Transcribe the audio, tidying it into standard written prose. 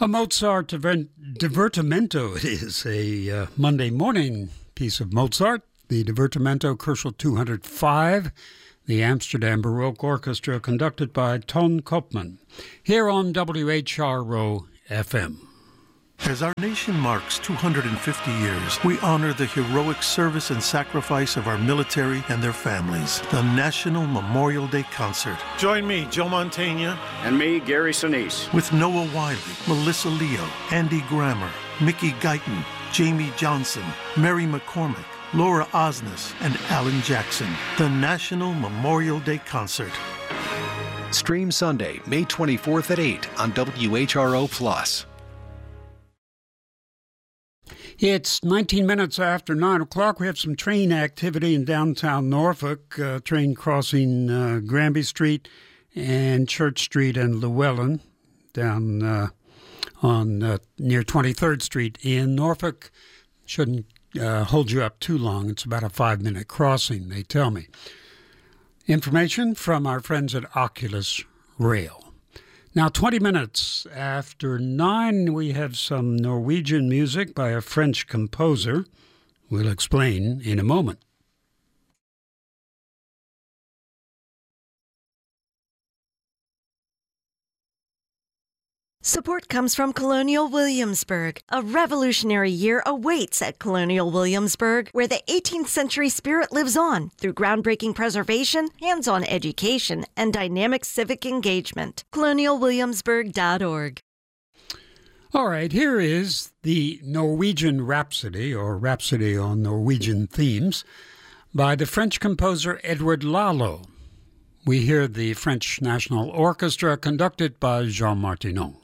A Mozart divertimento. It is a Monday morning piece of Mozart, the Divertimento Kochel 205, the Amsterdam Baroque Orchestra, conducted by Ton Koopman, here on WHRO FM. As our nation marks 250 years, we honor the heroic service and sacrifice of our military and their families. The National Memorial Day Concert. Join me, Joe Mantegna. And me, Gary Sinise. With Noah Wiley, Melissa Leo, Andy Grammer, Mickey Guyton, Jamie Johnson, Mary McCormick, Laura Osnes, and Alan Jackson. The National Memorial Day Concert. Stream Sunday, May 24th at 8 on WHRO+. It's 19 minutes after 9 o'clock. We have some train activity in downtown Norfolk, train crossing Granby Street and Church Street and Llewellyn down on near 23rd Street in Norfolk. Shouldn't hold you up too long. It's about a 5-minute crossing, they tell me. Information from our friends at Oculus Rail. Now, 20 minutes after 9, we have some Norwegian music by a French composer. We'll explain in a moment. Support comes from Colonial Williamsburg. A revolutionary year awaits at Colonial Williamsburg, where the 18th century spirit lives on through groundbreaking preservation, hands-on education, and dynamic civic engagement. colonialwilliamsburg.org. All right, here is the Norwegian Rhapsody, or Rhapsody on Norwegian Themes, by the French composer Edouard Lalo. We hear the French National Orchestra conducted by Jean Martineau.